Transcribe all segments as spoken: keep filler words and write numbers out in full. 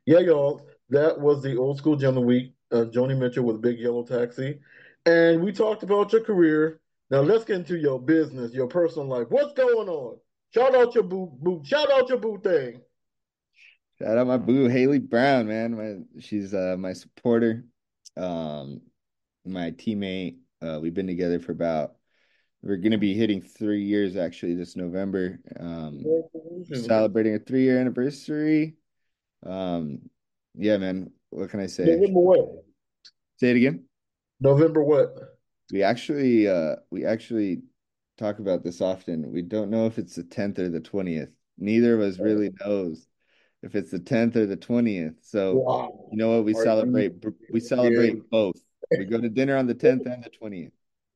Yeah, y'all, that was the old school gem of the week, uh, Joni Mitchell with Big Yellow Taxi. And we talked about your career. Now let's get into your business, your personal life. What's going on? Shout out your boo boo. Shout out your boo thing. Shout out my boo Haley Brown, man. My she's uh my supporter, um, my teammate. Uh, we've been together for about we're gonna be hitting three years actually this November. Um, Congratulations. celebrating a three year anniversary. Um, yeah, man. What can I say? November what? Say it again. November what? We actually uh we actually talk about this often. We don't know if it's the tenth or the twentieth. Neither of us really knows if it's the tenth or the twentieth. So, you Wow. know what? We Are you celebrate we kidding? celebrate both. We go to dinner on the tenth and the twentieth.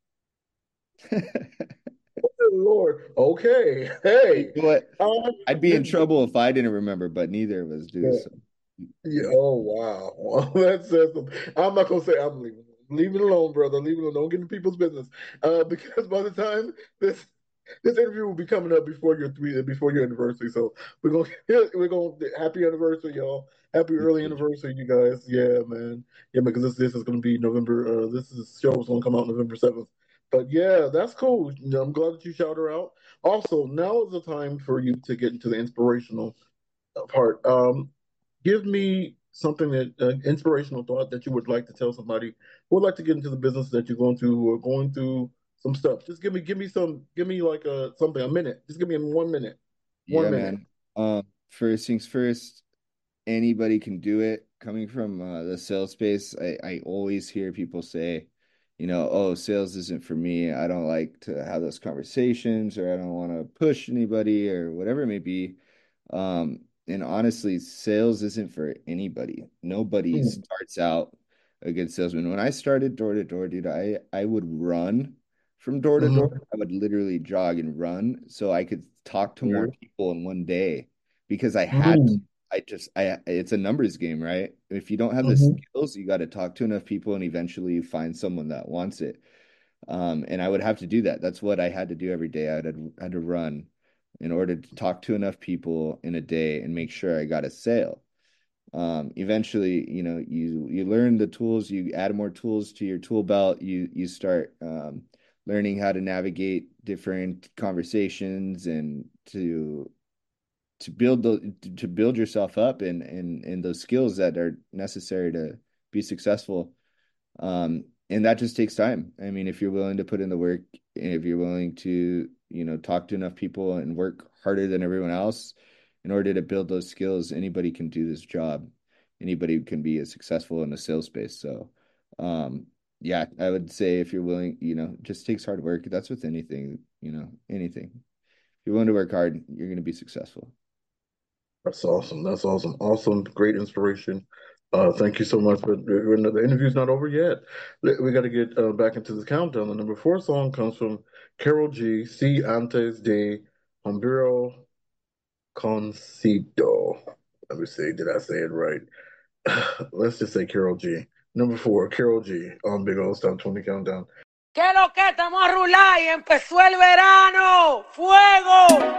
Good Lord. Okay. You Hey. know what? Um, I'd be in this, trouble if I didn't remember, but neither of us do. yeah. So, Yeah, oh wow. Well, that says something. I'm not gonna say I'm leaving. Leave it alone, brother. Leave it alone. Don't get in people's business. Uh, because by the time this this interview will be coming up before your three before your anniversary. So we're gonna we're gonna happy anniversary, y'all. Happy early anniversary, you guys. Yeah, man. Yeah, because this this is gonna be November. Uh, this is show is gonna come out November seventh. But yeah, that's cool. You know, I'm glad that you shout her out. Also, now is the time for you to get into the inspirational part. Um, give me something that uh, inspirational thought that you would like to tell somebody who would like to get into the business that you're going through or going through some stuff. Just give me, give me some, give me like a something, a minute. Just give me one minute, one yeah, minute. man. Um, first things first, anybody can do it. Coming from uh, the sales space, I, I always hear people say, you know, oh, sales isn't for me. I don't like to have those conversations, or I don't want to push anybody, or whatever it may be. Um, and honestly, sales isn't for anybody. Nobody Mm, starts out a good salesman. When I started door to door, dude, I I would run from door to door. mm-hmm. I would literally jog and run so I could talk to more Weird. people in one day because I had to. Mm, I just I it's a numbers game, right? If you don't have the mm-hmm. skills, you got to talk to enough people and eventually you find someone that wants it. Um, and I would have to do that. That's what I had to do every day. I had, had to run in order to talk to enough people in a day and make sure I got a sale. Um, eventually, you know, you you learn the tools, you add more tools to your tool belt, you you start um, learning how to navigate different conversations and to to build the to build yourself up in in in those skills that are necessary to be successful. Um, and that just takes time. I mean, if you're willing to put in the work, and if you're willing to, you know, talk to enough people and work harder than everyone else in order to build those skills, anybody can do this job. Anybody can be as successful in the sales space. So, um, yeah, I would say if you're willing, you know, just takes hard work. That's with anything, you know, anything. If you're willing to work hard, you're going to be successful. That's awesome. That's awesome. Awesome. Great inspiration. Uh, thank you so much. But the the interview's not over yet. We got to get uh, back into the countdown. The number four song comes from Carol G. Si antes de Hombero Concito. Let me see. Did I say it right? Let's just say Carol G. Number four, Carol G on Big Old Stop twenty Countdown. ¿Qué lo que estamos a rular y empezó el verano? ¡Fuego!